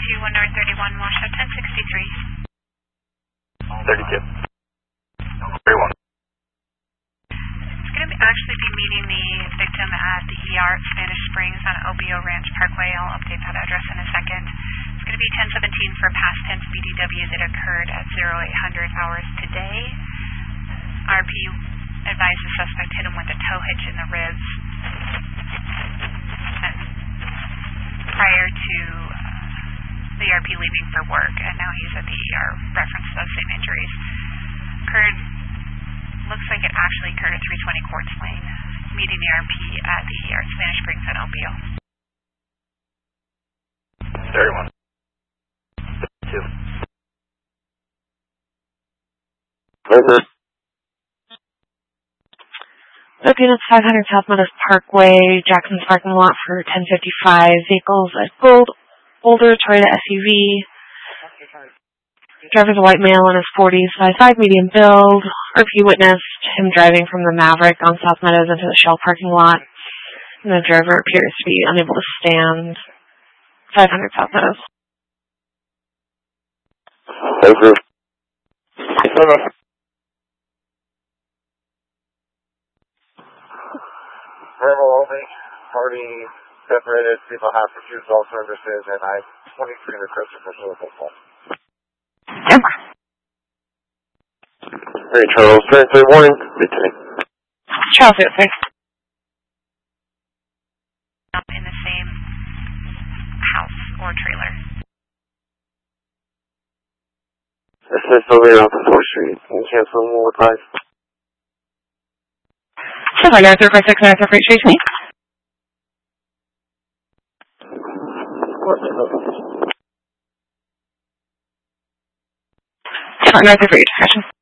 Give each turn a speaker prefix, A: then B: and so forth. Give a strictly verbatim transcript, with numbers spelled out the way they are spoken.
A: two one North thirty-one, Moshe ten sixty-three.
B: thirty-two. thirty-one.
A: It's going to be actually be meeting the victim at the E R at Spanish Springs on O B O Ranch Parkway. I'll update that address in a second. It's going to be ten seventeen for past tense B D W that occurred at oh eight hundred hours today. R P advised the suspect hit him with a tow hitch in the ribs. And prior to uh, the R P leaving for work, and now he's at the E R, reference those same injuries. Occurred, looks like it actually occurred at three twenty Quartz Lane, meeting the R P at the E R Spanish Springs on O B O.
B: thirty-one. thirty-two. Over.
C: Looking at five hundred South Meadows Parkway, Jackson's parking lot for ten fifty-five. Vehicles a gold, older Toyota S U V. Driver's a white male in his forties, size five, medium build. R P witnessed him driving from the Maverick on South Meadows into the Shell parking lot. And the driver appears to be unable to stand. five hundred South Meadows.
B: Over. Over. Verbal only, party separated, people have refused all services, and I twenty-three requested for political call.
C: Yep.
B: Hey, Charles, three warning. Retain.
C: Charles, yes, sir.
A: In the same house or trailer.
B: This is over off the fourth Street. Can you cancel more five?
C: Sure, I got zero five six nine zero for Chase me. Sure, I got zero for your discussion.